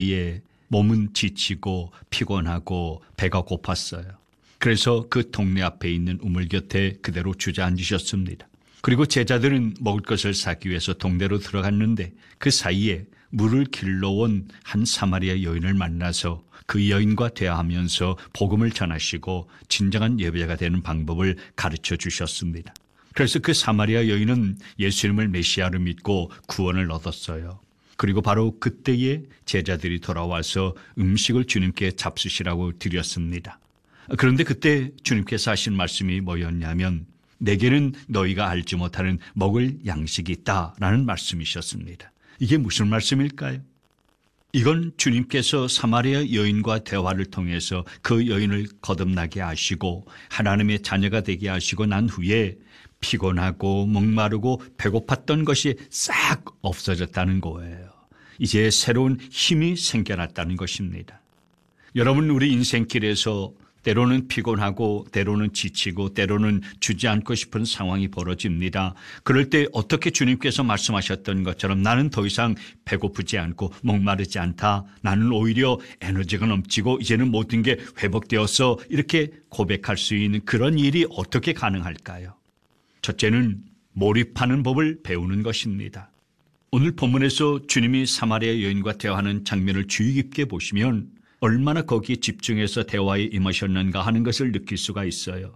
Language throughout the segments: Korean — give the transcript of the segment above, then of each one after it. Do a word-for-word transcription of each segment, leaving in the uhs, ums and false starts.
예, 몸은 지치고 피곤하고 배가 고팠어요. 그래서 그 동네 앞에 있는 우물 곁에 그대로 주저앉으셨습니다. 그리고 제자들은 먹을 것을 사기 위해서 동네로 들어갔는데 그 사이에 물을 길러온 한 사마리아 여인을 만나서 그 여인과 대화하면서 복음을 전하시고 진정한 예배자가 되는 방법을 가르쳐 주셨습니다. 그래서 그 사마리아 여인은 예수님을 메시아로 믿고 구원을 얻었어요. 그리고 바로 그때에 제자들이 돌아와서 음식을 주님께 잡수시라고 드렸습니다. 그런데 그때 주님께서 하신 말씀이 뭐였냐면 내게는 너희가 알지 못하는 먹을 양식이 있다라는 말씀이셨습니다. 이게 무슨 말씀일까요? 이건 주님께서 사마리아 여인과 대화를 통해서 그 여인을 거듭나게 하시고 하나님의 자녀가 되게 하시고 난 후에 피곤하고 목마르고 배고팠던 것이 싹 없어졌다는 거예요. 이제 새로운 힘이 생겨났다는 것입니다. 여러분, 우리 인생길에서 때로는 피곤하고 때로는 지치고 때로는 주지 않고 싶은 상황이 벌어집니다. 그럴 때 어떻게 주님께서 말씀하셨던 것처럼 나는 더 이상 배고프지 않고 목마르지 않다. 나는 오히려 에너지가 넘치고 이제는 모든 게 회복되어서 이렇게 고백할 수 있는 그런 일이 어떻게 가능할까요? 첫째는 몰입하는 법을 배우는 것입니다. 오늘 본문에서 주님이 사마리아 여인과 대화하는 장면을 주의 깊게 보시면 얼마나 거기에 집중해서 대화에 임하셨는가 하는 것을 느낄 수가 있어요.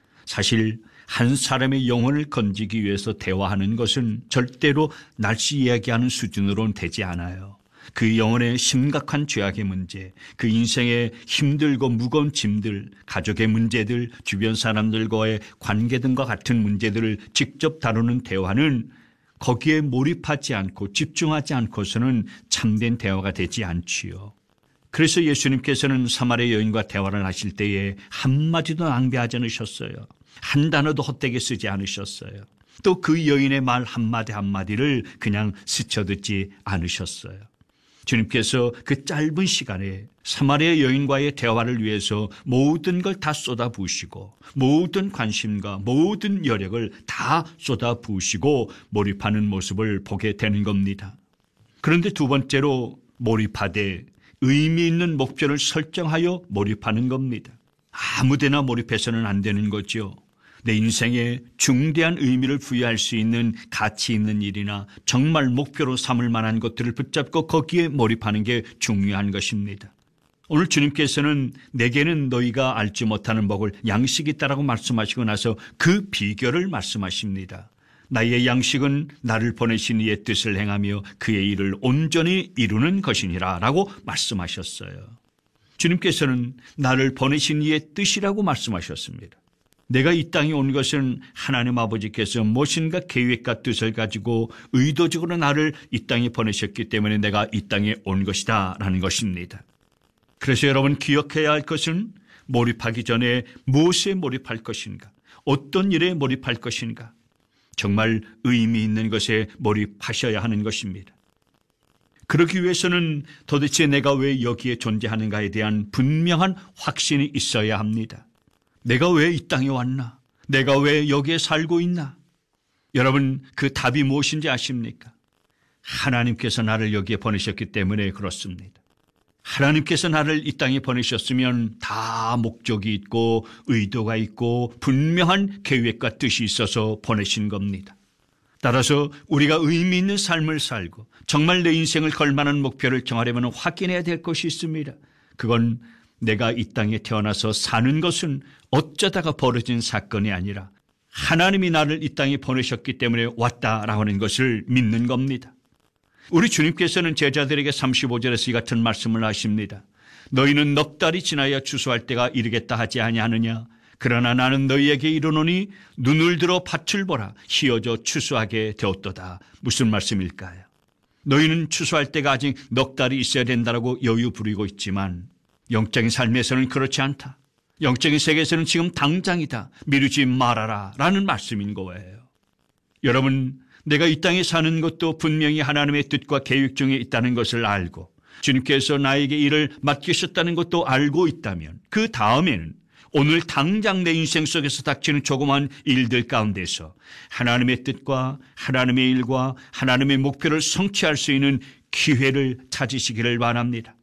사실 한 사람의 영혼을 건지기 위해서 대화하는 것은 절대로 날씨 이야기하는 수준으로는 되지 않아요. 그 영혼의 심각한 죄악의 문제, 그 인생의 힘들고 무거운 짐들, 가족의 문제들, 주변 사람들과의 관계 등과 같은 문제들을 직접 다루는 대화는 거기에 몰입하지 않고 집중하지 않고서는 참된 대화가 되지 않지요. 그래서 예수님께서는 사마리아 여인과 대화를 하실 때에 한마디도 낭비하지 않으셨어요. 한 단어도 헛되게 쓰지 않으셨어요. 또 그 여인의 말 한마디 한마디를 그냥 스쳐듣지 않으셨어요. 주님께서 그 짧은 시간에 사마리아 여인과의 대화를 위해서 모든 걸 다 쏟아부으시고 모든 관심과 모든 여력을 다 쏟아부으시고 몰입하는 모습을 보게 되는 겁니다. 그런데 두 번째로 몰입하되 의미 있는 목표를 설정하여 몰입하는 겁니다. 아무데나 몰입해서는 안 되는 거죠. 내 인생에 중대한 의미를 부여할 수 있는 가치 있는 일이나 정말 목표로 삼을 만한 것들을 붙잡고 거기에 몰입하는 게 중요한 것입니다. 오늘 주님께서는 내게는 너희가 알지 못하는 먹을 양식이 있다라고 말씀하시고 나서 그 비결을 말씀하십니다. 나의 양식은 나를 보내신 이의 뜻을 행하며 그의 일을 온전히 이루는 것이니라 라고 말씀하셨어요. 주님께서는 나를 보내신 이의 뜻이라고 말씀하셨습니다. 내가 이 땅에 온 것은 하나님 아버지께서 무엇인가 계획과 뜻을 가지고 의도적으로 나를 이 땅에 보내셨기 때문에 내가 이 땅에 온 것이다 라는 것입니다. 그래서 여러분 기억해야 할 것은 몰입하기 전에 무엇에 몰입할 것인가, 어떤 일에 몰입할 것인가, 정말 의미 있는 것에 몰입하셔야 하는 것입니다. 그러기 위해서는 도대체 내가 왜 여기에 존재하는가에 대한 분명한 확신이 있어야 합니다. 내가 왜 이 땅에 왔나? 내가 왜 여기에 살고 있나? 여러분, 그 답이 무엇인지 아십니까? 하나님께서 나를 여기에 보내셨기 때문에 그렇습니다. 하나님께서 나를 이 땅에 보내셨으면 다 목적이 있고 의도가 있고 분명한 계획과 뜻이 있어서 보내신 겁니다. 따라서 우리가 의미 있는 삶을 살고 정말 내 인생을 걸만한 목표를 정하려면 확인해야 될 것이 있습니다. 그건 내가 이 땅에 태어나서 사는 것은 어쩌다가 벌어진 사건이 아니라 하나님이 나를 이 땅에 보내셨기 때문에 왔다라고 하는 것을 믿는 겁니다. 우리 주님께서는 제자들에게 삼십오 절에서 이 같은 말씀을 하십니다. 너희는 넉 달이 지나야 추수할 때가 이르겠다 하지 아니하느냐? 그러나 나는 너희에게 이르노니 눈을 들어 밭을 보라. 희어져 추수하게 되었도다. 무슨 말씀일까요? 너희는 추수할 때가 아직 넉 달이 있어야 된다고 여유 부리고 있지만 영적인 삶에서는 그렇지 않다. 영적인 세계에서는 지금 당장이다. 미루지 말아라 라는 말씀인 거예요. 여러분, 내가 이 땅에 사는 것도 분명히 하나님의 뜻과 계획 중에 있다는 것을 알고 주님께서 나에게 일을 맡기셨다는 것도 알고 있다면 그 다음에는 오늘 당장 내 인생 속에서 닥치는 조그만 일들 가운데서 하나님의 뜻과 하나님의 일과 하나님의 목표를 성취할 수 있는 기회를 찾으시기를 바랍니다.